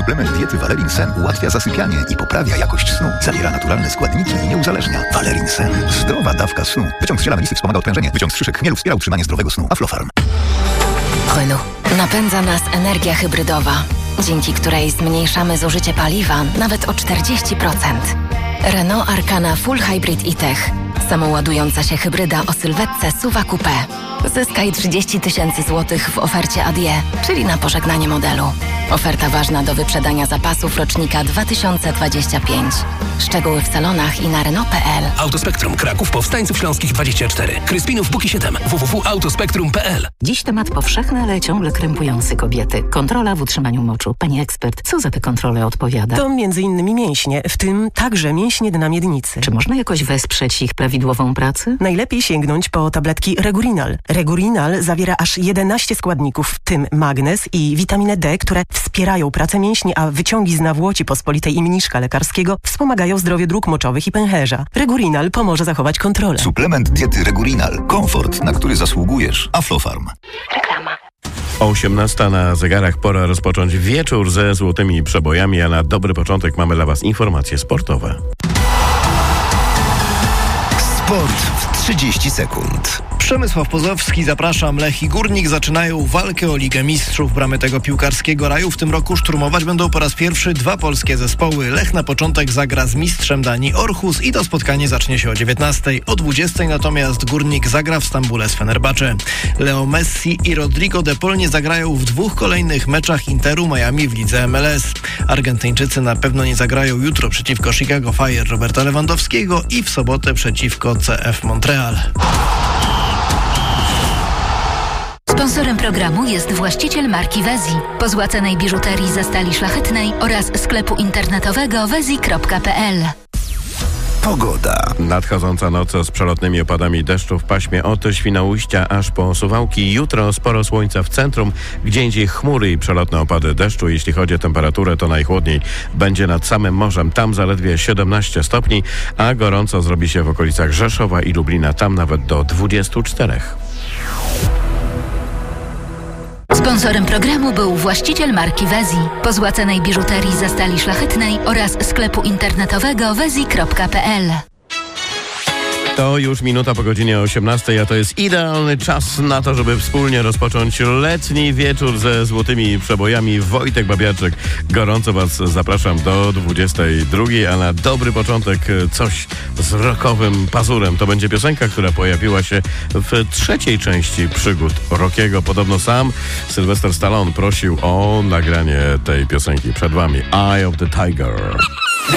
Suplement diety Valerin Sen ułatwia zasypianie i poprawia jakość snu. Zawiera naturalne składniki i nie uzależnia. Valerin Sen. Zdrowa dawka snu. Wyciąg z ziela melisy wspomaga odprężenie. Wyciąg z szyszek chmielu wspiera utrzymanie zdrowego snu. Aflofarm. Renault. Napędza nas energia hybrydowa, dzięki której zmniejszamy zużycie paliwa nawet o 40%. Renault Arkana Full Hybrid e-Tech. Samoładująca się hybryda o sylwetce SUV Coupé. Zyskaj 30 000 złotych w ofercie ADIE, czyli na pożegnanie modelu. Oferta ważna do wyprzedania zapasów rocznika 2025. Szczegóły w salonach i na Renault.pl. Autospektrum Kraków Powstańców Śląskich 24. Kryspinów Buki 7. www.autospektrum.pl. Dziś temat powszechny, ale ciągle krępujący kobiety. Kontrola w utrzymaniu moczu. Pani ekspert, co za tę kontrolę odpowiada? To m.in. mięśnie, w tym także mięśnie dna miednicy. Czy można jakoś wesprzeć ich prawidłową pracę? Najlepiej sięgnąć po tabletki Regurinal. Regurinal zawiera aż 11 składników, w tym magnez i witaminę D, które wspierają pracę mięśni, a wyciągi z nawłoci pospolitej i mniszka lekarskiego wspomagają zdrowie dróg moczowych i pęcherza. Regurinal pomoże zachować kontrolę. Suplement diety Regurinal. Komfort, na który zasługujesz. Aflofarm. Reklama. 18 na zegarach, pora rozpocząć wieczór ze złotymi przebojami, a na dobry początek mamy dla Was informacje sportowe. Sport w 30 sekund. Przemysław Pozowski, zapraszam. Lech i Górnik zaczynają walkę o Ligę Mistrzów. Bramy tego piłkarskiego raju w tym roku szturmować będą po raz pierwszy dwa polskie zespoły. Lech na początek zagra z mistrzem Danii Orhus i to spotkanie zacznie się o 19:00. O 20:00 natomiast Górnik zagra w Stambule z Fenerbahce. Leo Messi i Rodrigo de Paul nie zagrają w dwóch kolejnych meczach Interu Miami w lidze MLS. Argentyńczycy na pewno nie zagrają jutro przeciwko Chicago Fire Roberta Lewandowskiego i w sobotę przeciwko CF Montreal. Sponsorem programu jest właściciel marki Wezi, pozłacanej biżuterii ze stali szlachetnej oraz sklepu internetowego wezi.pl. Pogoda. Nadchodząca noc z przelotnymi opadami deszczu w paśmie od Świnoujścia aż po Suwałki. Jutro sporo słońca w centrum, gdzieindziej chmury i przelotne opady deszczu. Jeśli chodzi o temperaturę, to najchłodniej będzie nad samym morzem. Tam zaledwie 17 stopni, a gorąco zrobi się w okolicach Rzeszowa i Lublina. Tam nawet do 24. Sponsorem programu był właściciel marki Wezi, pozłacanej biżuterii ze stali szlachetnej oraz sklepu internetowego wezi.pl. To już minuta po godzinie 18, a to jest idealny czas na to, żeby wspólnie rozpocząć letni wieczór ze złotymi przebojami. Wojtek Babiarczyk, gorąco Was zapraszam do 22:00, a na dobry początek coś z rockowym pazurem. To będzie piosenka, która pojawiła się w trzeciej części Przygód Rockiego. Podobno sam Sylvester Stallone prosił o nagranie tej piosenki. Przed Wami Eye of the Tiger.